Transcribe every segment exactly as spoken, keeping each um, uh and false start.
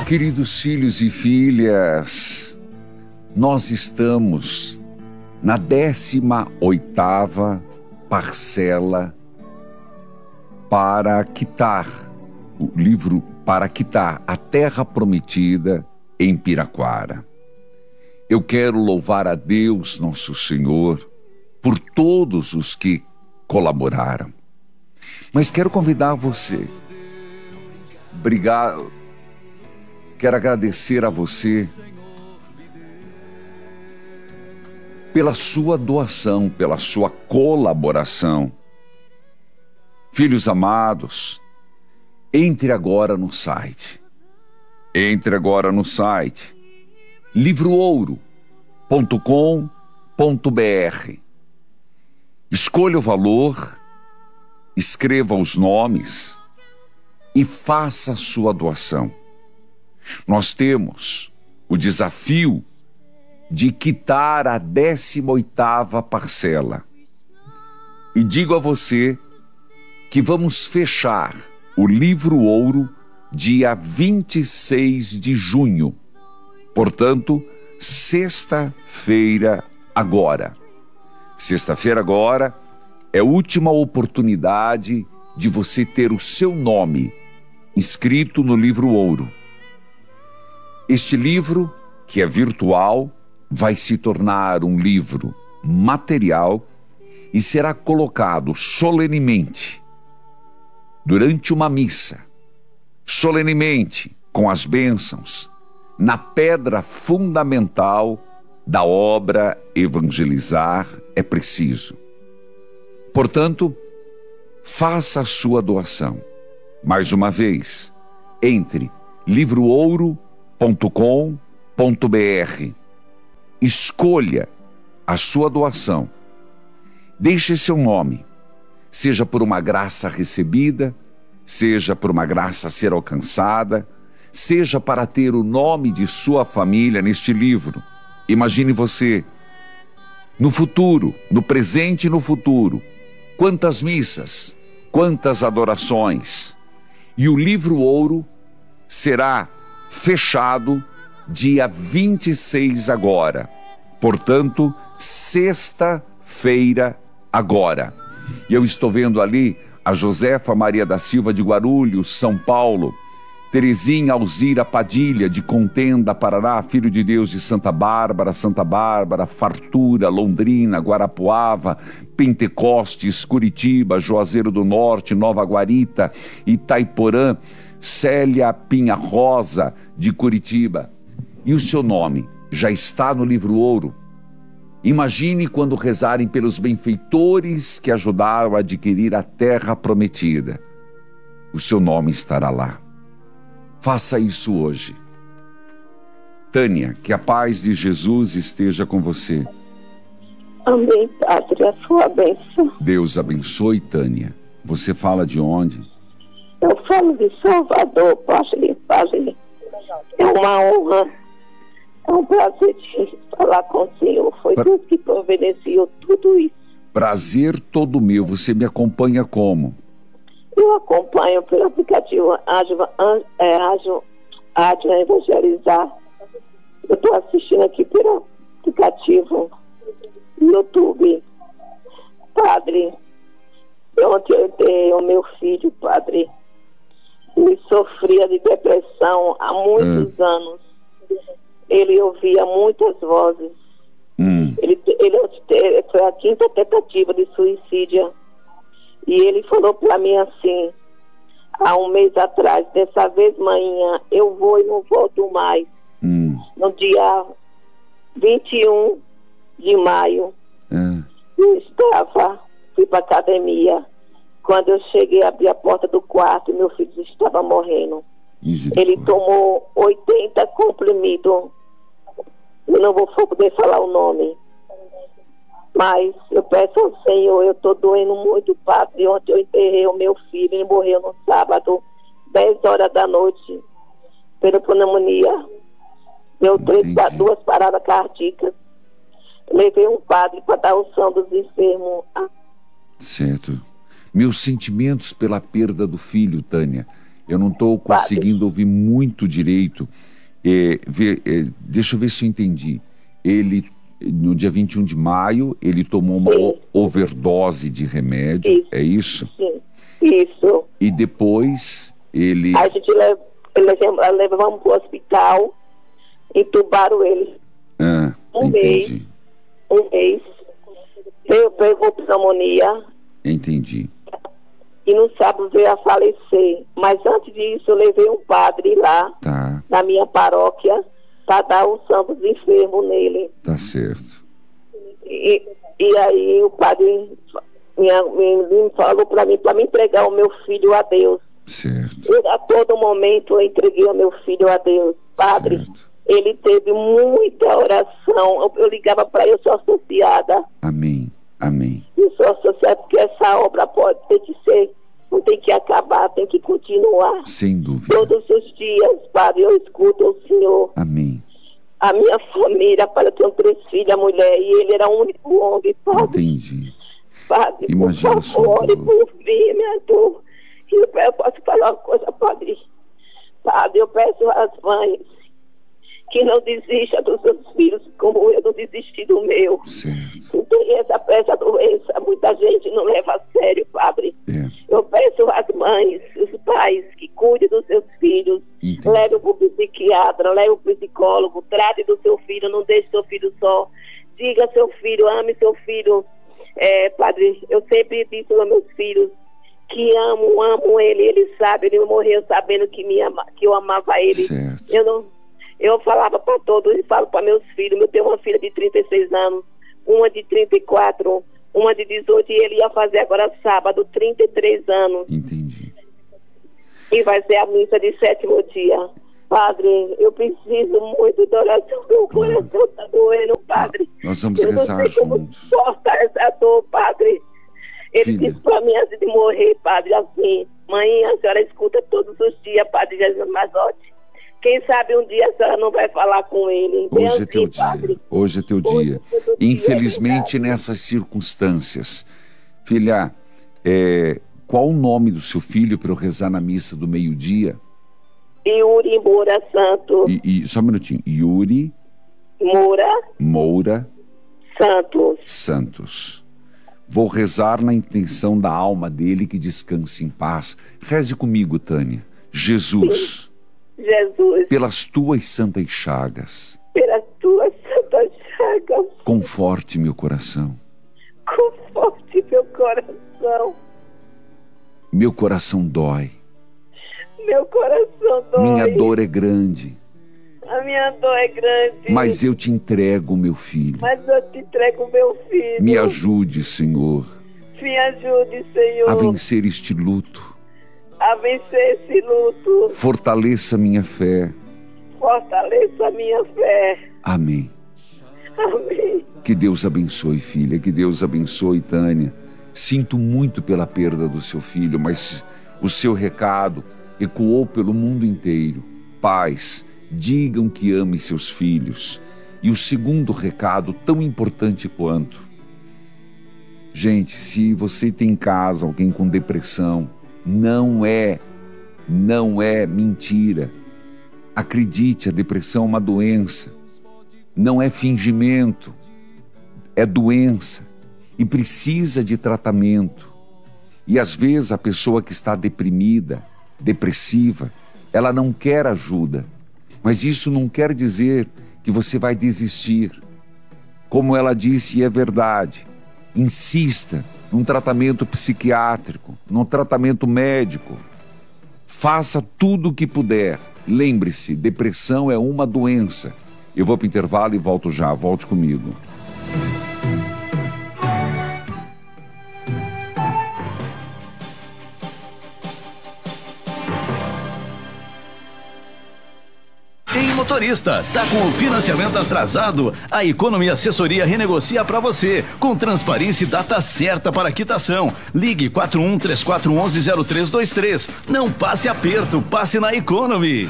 Queridos filhos e filhas, nós estamos na décima oitava parcela para quitar o livro, para quitar a terra prometida em Piraquara. Eu quero louvar a Deus, nosso Senhor, por todos os que colaboraram. Mas quero convidar você, obrigado, quero agradecer a você pela sua doação, pela sua colaboração. Filhos amados, entre agora no site. Entre agora no site livro ouro ponto com ponto br. Escolha o valor, escreva os nomes e faça a sua doação. Nós temos o desafio de quitar a décima oitava parcela. E digo a você que vamos fechar o livro ouro dia vinte e seis de junho. Portanto, sexta-feira agora. Sexta-feira agora é a última oportunidade de você ter o seu nome inscrito no livro ouro. Este livro, que é virtual, vai se tornar um livro material e será colocado solenemente durante uma missa, solenemente com as bênçãos, na pedra fundamental da obra Evangelizar é Preciso. Portanto, faça a sua doação. Mais uma vez, entre livro ouro ponto com ponto br. Escolha a sua doação. Deixe seu nome, seja por uma graça recebida, seja por uma graça a ser alcançada, seja para ter o nome de sua família neste livro. Imagine você, no futuro, no presente e no futuro, quantas missas, quantas adorações. E o livro ouro será fechado dia vinte e seis agora. Portanto, sexta-feira agora. E eu estou vendo ali a Josefa Maria da Silva de Guarulhos, São Paulo, Terezinha Alzira Padilha de Contenda, Paraná, Filho de Deus de Santa Bárbara, Santa Bárbara, Fartura, Londrina, Guarapuava, Pentecostes, Curitiba, Juazeiro do Norte, Nova Guarita, Itaiporã, Célia Pinha Rosa de Curitiba. E o seu nome já está no livro ouro. Imagine quando rezarem pelos benfeitores que ajudaram a adquirir a terra prometida. O seu nome estará lá. Faça isso hoje. Tânia, que a paz de Jesus esteja com você. Amém, Padre, a sua bênção. Deus abençoe, Tânia. Você fala de onde? Eu falo de Salvador, Padre, Padre. É uma honra, é um prazer de falar com o Senhor. Foi pra... Deus que providenciou tudo isso. Prazer todo meu. Você me acompanha como? Eu acompanho pelo aplicativo Ágil Evangelizar. Eu estou assistindo aqui pelo aplicativo YouTube. Padre, ontem eu enterrei o meu filho, Padre. Ele sofria de depressão há muitos hum. anos. Ele ouvia muitas vozes. Hum. Ele, ele foi a quinta tentativa de suicídio. E ele falou para mim assim, há um mês atrás, dessa vez, manhã, eu vou e não volto mais. Hum. No dia vinte e um de maio, hum. eu estava, fui para academia. Quando eu cheguei, abri a porta do quarto e meu filho estava morrendo. Ele tomou oitenta comprimidos. Eu não vou poder falar o nome. Mas eu peço ao Senhor, eu estou doendo muito, Padre. Ontem eu enterrei o meu filho, ele morreu no sábado, dez horas da noite, pela pneumonia. Deu três, duas paradas cardíacas. Levei um padre para dar unção dos enfermos. Certo. Meus sentimentos pela perda do filho, Tânia. Eu não estou conseguindo ouvir muito direito. É, ver, é, deixa eu ver se eu entendi. Ele, no dia vinte e um de maio, ele tomou uma o- overdose de remédio, Isso. é isso? Sim. Isso. E depois ele... A gente lev- levamos, levamos para o hospital, entubaram ele Ah, um entendi, mês. Um mês. Veio, pegou pneumonia entendi. e no sábado veio a falecer. Mas antes disso, eu levei um padre lá, Tá, na minha paróquia, para dar um santo dos enfermos nele. tá certo. E, e aí o padre me, me, me falou para mim, para me entregar o meu filho a Deus. Certo, Eu, a todo momento eu entreguei o meu filho a Deus. Padre, certo. ele teve muita oração. Eu, eu ligava para ele, eu sou associada. Amém, amém. Eu sou associada porque essa obra pode ter que ser, não tem que acabar, tem que continuar. Sem dúvida. Todos os dias, Padre, eu escuto o Senhor. Amém. A minha família, Padre, eu tenho três filhas, mulher, e ele era o único homem, Padre. Entendi. Padre, Imagina por a sua favor, ore dor. por mim, minha dor. E eu, eu posso falar uma coisa, Padre? Padre, eu peço às mães que não desista dos seus filhos, como eu não desisti do meu. Certo. Tem essa, essa doença, muita gente não leva a sério, Padre. É. Eu peço às mães, os pais, que cuidem dos seus filhos, Entendi. leve para o psiquiatra, leve para o psicólogo, trate do seu filho, não deixe seu filho só. Diga ao seu filho, ame seu filho. É, Padre, eu sempre disse aos meus filhos que amo, amo ele, ele sabe, ele morreu sabendo que, me ama, que eu amava ele. Certo. Eu não, eu falava para todos, e falo para meus filhos, eu tenho uma filha de trinta e seis anos, uma de trinta e quatro, uma de dezoito, e ele ia fazer agora sábado, trinta e três anos, Entendi. e vai ser a missa de sétimo dia. Padre, eu preciso muito da oração, meu coração está doendo, Padre. Nós vamos Eu não rezar sei como juntos. suportar essa dor, Padre. Ele Filha. disse para mim antes de morrer, Padre, assim, mãe, a senhora escuta todos os dias, Padre Jesus Mazotti. Quem sabe um dia a senhora não vai falar com ele. Bem Hoje é assim, teu dia. Padre. Hoje é teu Hoje dia. é teu dia, Infelizmente, é verdade. nessas circunstâncias. Filha, é, qual o nome do seu filho para eu rezar na missa do meio-dia? Yuri Moura Santos. E, e- só um minutinho. Yuri Moura Moura Santos. Santos. Vou rezar na intenção da alma dele que descanse em paz. Reze comigo, Tânia. Jesus, Jesus, pelas tuas santas chagas, pelas tuas santas chagas, conforte meu coração. conforte meu coração. Meu coração dói. Meu coração dói. Minha dor é grande. A minha dor é grande. Mas eu te entrego, meu filho. Mas eu te entrego meu filho. Me ajude, Senhor, Me ajude, Senhor, a vencer este luto. a vencer esse luto. Fortaleça minha fé. Fortaleça a minha fé. Amém. Amém. Que Deus abençoe, filha. Que Deus abençoe, Tânia. Sinto muito pela perda do seu filho, mas o seu recado ecoou pelo mundo inteiro. Pais, digam que ame seus filhos. E o segundo recado, tão importante quanto: gente, se você tem em casa alguém com depressão, não é, não é mentira. Acredite, a depressão é uma doença. Não é fingimento, é doença e precisa de tratamento. E às vezes a pessoa que está deprimida, depressiva, ela não quer ajuda, mas isso não quer dizer que você vai desistir. Como ela disse, e é verdade, insista num tratamento psiquiátrico, num tratamento médico. Faça tudo o que puder. Lembre-se, depressão é uma doença. Eu vou para o intervalo e volto já. Volte comigo. Ei, motorista, tá com o financiamento atrasado? A Economy Assessoria renegocia para você, com transparência e data certa para quitação. Ligue quatro um três quatro um um zero três dois três. Não passe aperto, passe na Economy.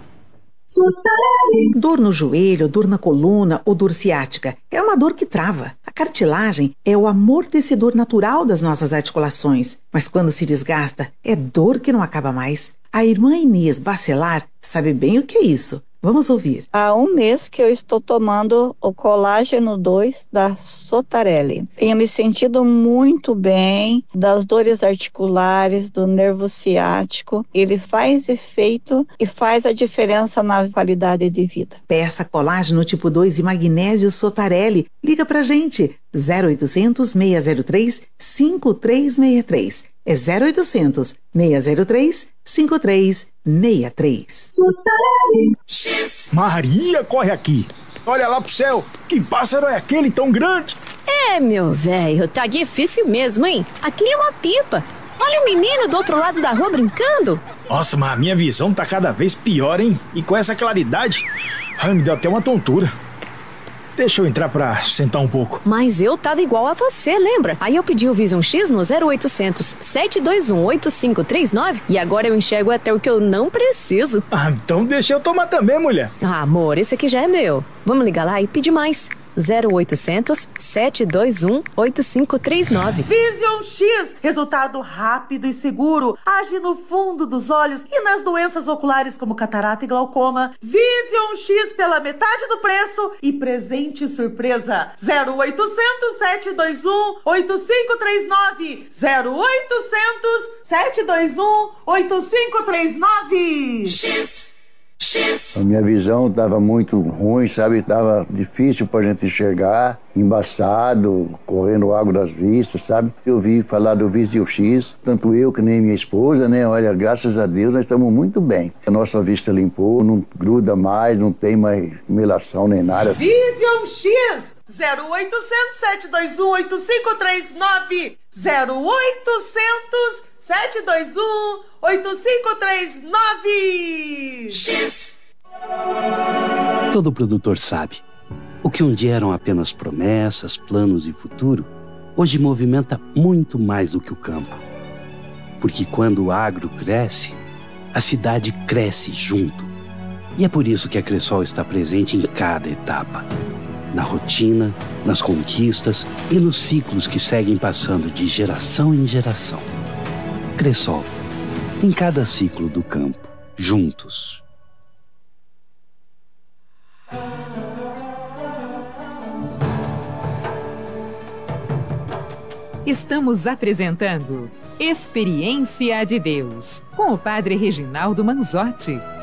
Dor no joelho, dor na coluna ou dor ciática é uma dor que trava. A cartilagem é o amortecedor natural das nossas articulações, mas quando se desgasta, é dor que não acaba mais. A irmã Inês Bacelar sabe bem o que é isso. Vamos ouvir. Há um mês que eu estou tomando o colágeno dois da Sotarelli. Tenho me sentido muito bem das dores articulares, do nervo ciático. Ele faz efeito e faz a diferença na qualidade de vida. Peça colágeno tipo dois e magnésio Sotarelli. Liga pra gente. zero oitocentos, seis zero três, cinco três seis três. É zero oitocentos, seis zero três, cinco três seis três. Maria, corre aqui. Olha lá pro céu. Que pássaro é aquele tão grande? É, meu velho, tá difícil mesmo, hein? Aquilo é uma pipa. Olha o menino do outro lado da rua brincando. Nossa, mas a minha visão tá cada vez pior, hein? E com essa claridade, ai, me deu até uma tontura. Deixa eu entrar pra sentar um pouco. Mas eu tava igual a você, lembra? Aí eu pedi o Vision X no zero oitocentos, sete dois um, oito cinco três nove e agora eu enxergo até o que eu não preciso. Ah, então deixa eu tomar também, mulher. Ah, amor, esse aqui já é meu. Vamos ligar lá e pedir mais. zero oitocentos, sete dois um, oito cinco três nove. Vision X, resultado rápido e seguro, age no fundo dos olhos e nas doenças oculares como catarata e glaucoma. Vision X pela metade do preço e presente surpresa. zero oitocentos, sete dois um, oito cinco três nove. zero oitocentos, sete dois um, oito cinco três nove. X. A minha visão estava muito ruim, sabe? Estava difícil para a gente enxergar, embaçado, correndo água das vistas, sabe? Eu ouvi falar do Vision X, tanto eu que nem minha esposa, né? Olha, graças a Deus nós estamos muito bem. A nossa vista limpou, não gruda mais, não tem mais melação nem nada. Vision X! zero oitocentos, sete dois um, oito cinco três nove. zero oitocentos, sete dois um, oito cinco três nove. X. Todo produtor sabe. O que um dia eram apenas promessas, planos e futuro, hoje movimenta muito mais do que o campo. Porque quando o agro cresce, a cidade cresce junto. E é por isso que a Cressol está presente em cada etapa. Na rotina, nas conquistas e nos ciclos que seguem passando de geração em geração. Cressol, em cada ciclo do campo, juntos. Estamos apresentando Experiência de Deus, com o Padre Reginaldo Manzotti.